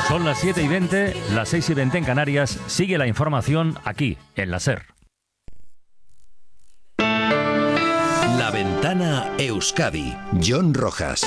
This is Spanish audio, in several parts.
Son las 7:20, las 6:20 en Canarias. Sigue la información aquí, en la SER. La Ventana Euskadi. Jon Rojas.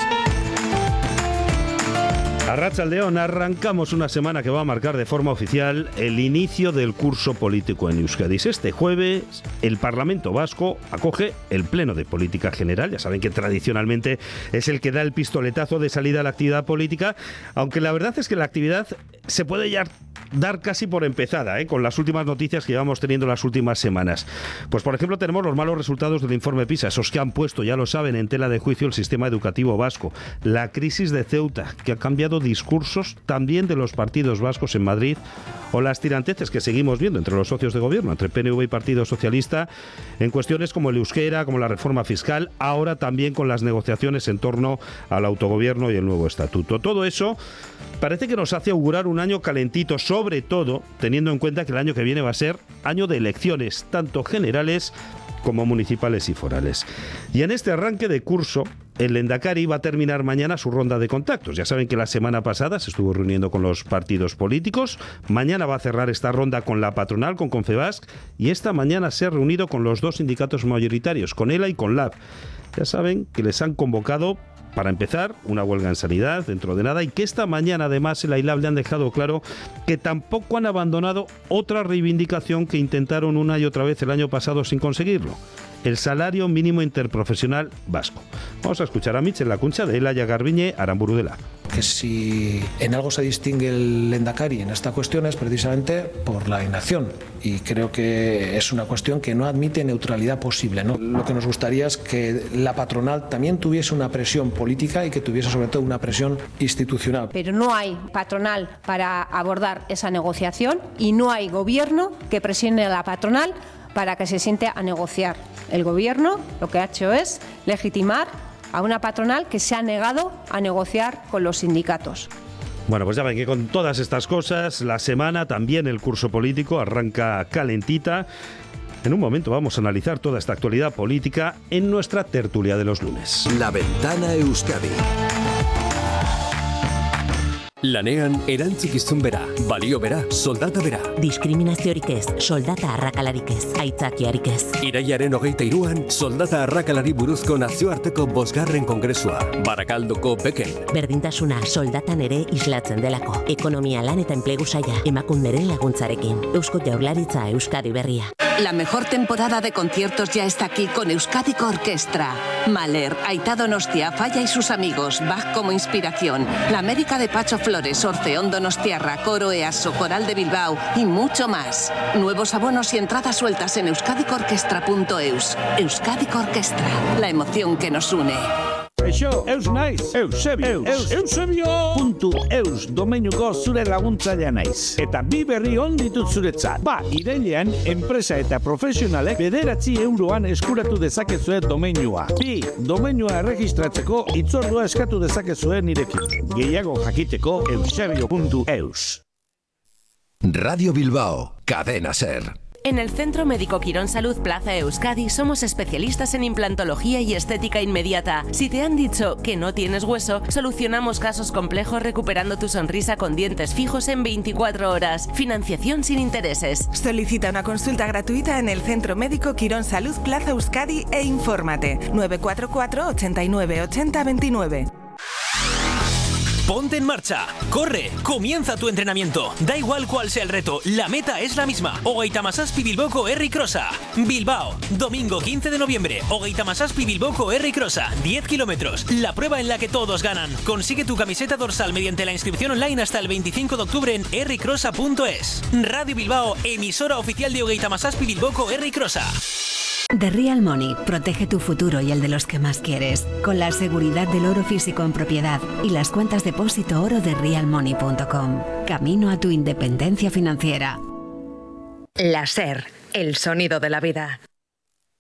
Arratsaldeon, arrancamos una semana que va a marcar de forma oficial el inicio del curso político en Euskadi. Este jueves el Parlamento Vasco acoge el Pleno de Política General. Ya saben que tradicionalmente es el que da el pistoletazo de salida a la actividad política, aunque la verdad es que la actividad se puede ya dar casi por empezada, con las últimas noticias que llevamos teniendo las últimas semanas. Pues por ejemplo tenemos los malos resultados del informe PISA, esos que han puesto, ya lo saben, en tela de juicio el sistema educativo vasco, la crisis de Ceuta, que ha cambiado discursos también de los partidos vascos en Madrid, o las tiranteces que seguimos viendo entre los socios de gobierno, entre PNV y Partido Socialista, en cuestiones como el euskera, como la reforma fiscal, ahora también con las negociaciones en torno al autogobierno y el nuevo estatuto. Todo eso parece que nos hace augurar un año calentito, sobre todo teniendo en cuenta que el año que viene va a ser año de elecciones, tanto generales como municipales y forales. Y en este arranque de curso, el Lehendakari va a terminar mañana su ronda de contactos. Ya saben que la semana pasada se estuvo reuniendo con los partidos políticos. Mañana va a cerrar esta ronda con la patronal, con Confebask, y esta mañana se ha reunido con los dos sindicatos mayoritarios, con ELA y con LAB. Ya saben que les han convocado para empezar una huelga en sanidad dentro de nada, y que esta mañana además el AILAB le han dejado claro que tampoco han abandonado otra reivindicación que intentaron una y otra vez el año pasado sin conseguirlo: el salario mínimo interprofesional vasco. Vamos a escuchar a Michel Lacuncha de Ela y a Garbiñe Aramburu de LAB. Que si en algo se distingue el Lehendakari en esta cuestión es precisamente por la inacción, y creo que es una cuestión que no admite neutralidad posible, ¿no? Lo que nos gustaría es que la patronal también tuviese una presión política y que tuviese sobre todo una presión institucional. Pero no hay patronal para abordar esa negociación y no hay gobierno que presione a la patronal para que se siente a negociar. El gobierno lo que ha hecho es legitimar a una patronal que se ha negado a negociar con los sindicatos. Bueno, pues ya ven que con todas estas cosas, la semana, también el curso político, arranca calentita. En un momento vamos a analizar toda esta actualidad política en nuestra tertulia de los lunes. La Ventana Euskadi. Lanean erantzukizun bera, balio bera, soldata bera. Diskriminaziorik ez, soldata arrakalarik ez, aitzakiarik ez. Iraiaren 23an, soldata arrakalari buruzko nazioarteko 5. kongresua, Barakaldoko Beken. Berdintasuna soldatan ere islatzen delako. Ekonomia, lan eta enplegu saila, emakunderen laguntzarekin. Eusko Jaurlaritza Euskadi berria. La mejor temporada de conciertos ya está aquí con Euskadiko Orkestra. Mahler, Aita Donostia, Falla y sus amigos, Bach como inspiración, La América de Pacho Flores, Orfeón Donostiarra, Coro EASO, Coral de Bilbao y mucho más. Nuevos abonos y entradas sueltas en euskadikorkestra.eus. Euskadiko Orkestra, la emoción que nos une. Eixo, eus naiz. Eusebio. Eusebio.eus domeinuko zure laguntzailea naiz. Eta bi berri on ditut zuretzat. Irailean, enpresa eta profesionalek 9 euroan eskuratu dezakezue domeinua. Domeinua erregistratzeko hitzordua eskatu dezakezue nirekin. Gehiago jakiteko eusebio.eus. Radio Bilbao, Cadena SER. En el Centro Médico Quirón Salud Plaza Euskadi somos especialistas en implantología y estética inmediata. Si te han dicho que no tienes hueso, solucionamos casos complejos recuperando tu sonrisa con dientes fijos en 24 horas. Financiación sin intereses. Solicita una consulta gratuita en el Centro Médico Quirón Salud Plaza Euskadi e infórmate. 944 89 80 29. Ponte en marcha, corre, comienza tu entrenamiento. Da igual cuál sea el reto, la meta es la misma. Hogeita Hamazazpi Bilboko Herri Crossa. Bilbao, domingo 15 de noviembre. Hogeita Hamazazpi Bilboko Herri Crossa, 10 kilómetros. La prueba en la que todos ganan. Consigue tu camiseta dorsal mediante la inscripción online hasta el 25 de octubre en herricrossa.es. Radio Bilbao, emisora oficial de Hogeita Hamazazpi Bilboko Herri Crossa. The Real Money protege tu futuro y el de los que más quieres, con la seguridad del oro físico en propiedad y las cuentas depósito oro de realmoney.com. Camino a tu independencia financiera. La SER, el sonido de la vida.